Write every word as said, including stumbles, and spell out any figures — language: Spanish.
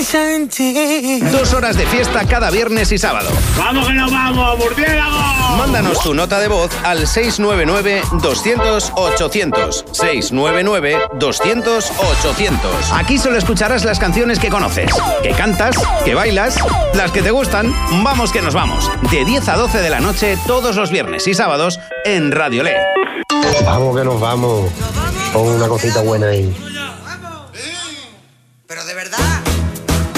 piensa en ti. Dos horas de fiesta cada viernes y sábado. ¡Vamos que nos vamos, murciélago! Mándanos tu nota de voz al seis nueve nueve, doscientos, ochocientos. seis nueve nueve, doscientos, ochocientos. Aquí solo escucharás las canciones que conoces, que cantas, que bailas, las que te gustan. Vamos que nos vamos. De diez a doce de la noche, todos los viernes y sábados, en Radio Le. Vamos que nos vamos. Con una cosita buena ahí.